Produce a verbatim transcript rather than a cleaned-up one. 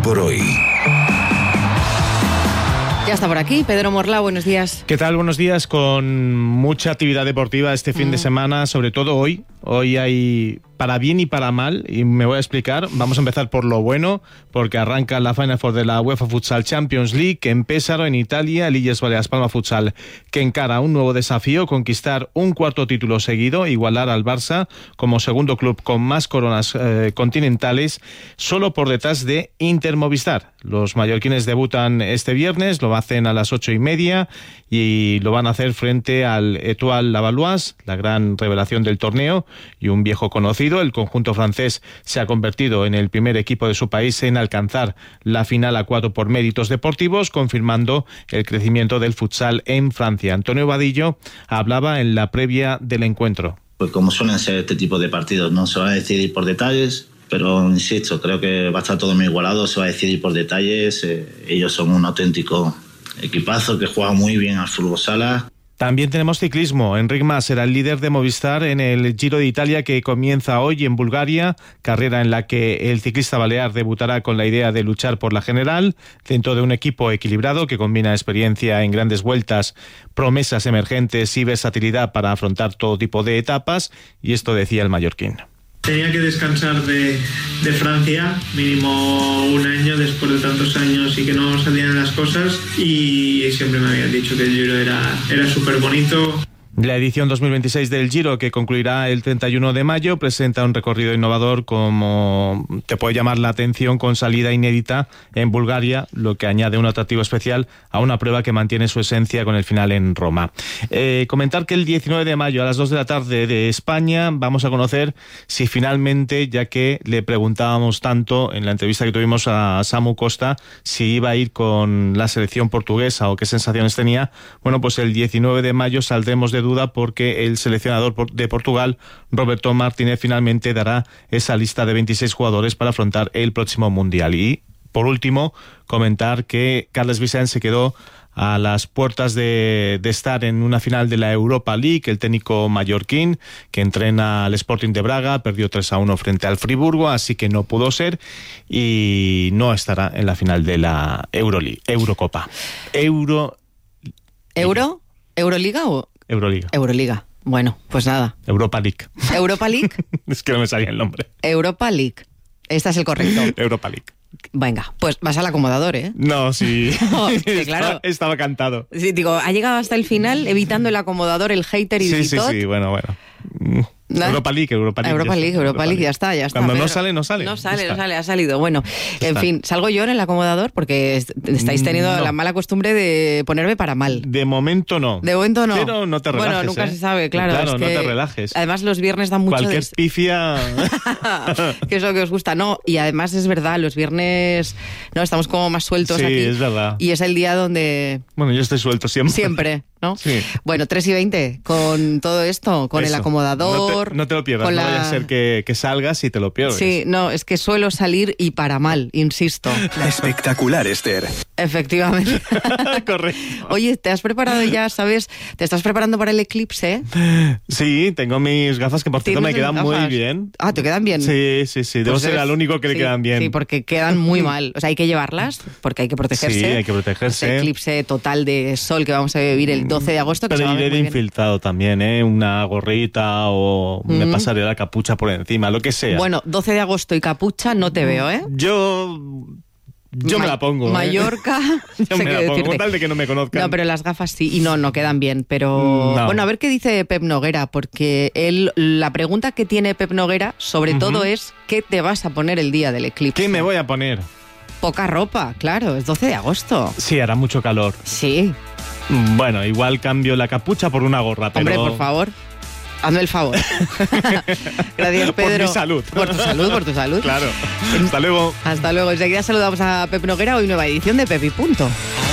por hoy. Ya está por aquí, Pedro Morla, buenos días. ¿Qué tal? Buenos días, con mucha actividad deportiva este fin mm. de semana, sobre todo hoy. Hoy hay para bien y para mal, y me voy a explicar. Vamos a empezar por lo bueno, porque arranca la Final Four de la UEFA Futsal Champions League en Pesaro, en Italia. El Illes Balears Palma Futsal, que encara un nuevo desafío, conquistar un cuarto título seguido, igualar al Barça como segundo club con más coronas eh, continentales, solo por detrás de Inter Movistar. Los mallorquines debutan este viernes, lo hacen a las ocho y media y lo van a hacer frente al Étoile Lavalloise, la gran revelación del torneo y un viejo conocido. El conjunto francés se ha convertido en el primer equipo de su país en alcanzar la final a cuatro por méritos deportivos, confirmando el crecimiento del futsal en Francia. Antonio Vadillo hablaba en la previa del encuentro. Pues como suelen ser este tipo de partidos, no se va a decidir por detalles, pero insisto, creo que va a estar todo muy igualado, se va a decidir por detalles. Eh, ellos son un auténtico equipazo que juega muy bien al fútbol sala. También tenemos ciclismo. Enric Mas será el líder de Movistar en el Giro de Italia, que comienza hoy en Bulgaria, carrera en la que el ciclista balear debutará con la idea de luchar por la general, dentro de un equipo equilibrado que combina experiencia en grandes vueltas, promesas emergentes y versatilidad para afrontar todo tipo de etapas, y esto decía el mallorquín. Tenía que descansar de, de Francia, mínimo un año después de tantos años y que no salían las cosas, y siempre me habían dicho que el Giro era, era súper bonito. La edición dos mil veintiséis del Giro, que concluirá el treinta y uno de mayo, presenta un recorrido innovador, como te puede llamar la atención, con salida inédita en Bulgaria, lo que añade un atractivo especial a una prueba que mantiene su esencia con el final en Roma. Eh, comentar que el diecinueve de mayo a las dos de la tarde de España vamos a conocer si finalmente, ya que le preguntábamos tanto en la entrevista que tuvimos a Samu Costa si iba a ir con la selección portuguesa o qué sensaciones tenía, bueno, pues el diecinueve de mayo saldremos de duda, porque el seleccionador de Portugal, Roberto Martínez, finalmente dará esa lista de veintiséis jugadores para afrontar el próximo Mundial. Y por último, comentar que Carles Vicent se quedó a las puertas de, de estar en una final de la Europa League. El técnico mallorquín, que entrena al Sporting de Braga, perdió tres a uno frente al Friburgo, así que no pudo ser y no estará en la final de la Euroleague, Eurocopa. Euro... ¿Euro? ¿Euroliga o...? Euroliga. Euroliga. Bueno, pues nada. Europa League. ¿Europa League? Es que no me salía el nombre. Europa League. Este es el correcto. Europa League. Venga, pues vas al acomodador, ¿eh? No, sí. No, sí, estaba, claro. Estaba cantado. Sí, digo, ha llegado hasta el final evitando el acomodador, el hater y el Sí, sí, sí, bueno, bueno. ¿No? Europa League, Europa League. Europa League, Europa League, ya está, ya está. Cuando Pedro. no sale, no sale. No sale, no sale, ha salido. Bueno, en está. fin, salgo yo en el acomodador porque estáis teniendo no. la mala costumbre de ponerme para mal. De momento no. De momento no. Pero no te relajes. Bueno, nunca ¿eh? se sabe, claro. Claro, es no que te relajes. Además, los viernes dan mucho Cualquier de... pifia... que es lo que os gusta. No, y además es verdad, los viernes no estamos como más sueltos sí, aquí. Sí, es verdad. Y es el día donde... Bueno, yo estoy suelto siempre. Siempre, ¿no? Sí. Bueno, tres y veinte, con todo esto, con Eso. el acomodador... No te, no te lo pierdas, con no la... vaya a ser que, que salgas y te lo pierdes. Sí, no, es que suelo salir y para mal, insisto. La espectacular, Esther. Efectivamente. Correcto. Oye, ¿te has preparado ya, sabes? ¿Te estás preparando para el eclipse? Sí, tengo mis gafas que por cierto me quedan gafas? muy bien. Ah, ¿te quedan bien? Sí, sí, sí. Debo Pues ser eres... el único que sí, le quedan bien. Sí, porque quedan muy mal. O sea, hay que llevarlas porque hay que protegerse. Sí, hay que protegerse. Este eclipse total de sol que vamos a vivir el doce de agosto. Que Pero se va a ver iré muy bien. infiltrado también, ¿eh? Una gorrita o mm. me pasaré la capucha por encima, lo que sea. Bueno, doce de agosto y capucha no te veo, ¿eh? Yo... Yo Ma- me la pongo. Mallorca. ¿eh? Yo sé me qué la pongo, decirte. con tal de que no me conozcan. No, pero las gafas sí, y no, no quedan bien. Pero No. bueno, a ver qué dice Pep Noguera, porque él, la pregunta que tiene Pep Noguera, sobre Uh-huh. todo, es ¿qué te vas a poner el día del eclipse? ¿Qué me voy a poner? Poca ropa, claro, es doce de agosto. Sí, hará mucho calor. Sí. Bueno, igual cambio la capucha por una gorra, pero... Hombre, por favor. Hazme el favor. Gracias, Pedro. Por mi salud. Por tu salud, por tu salud. Claro. Hasta luego. Hasta luego. Enseguida saludamos a Pep Noguera, hoy nueva edición de Pep y Punto.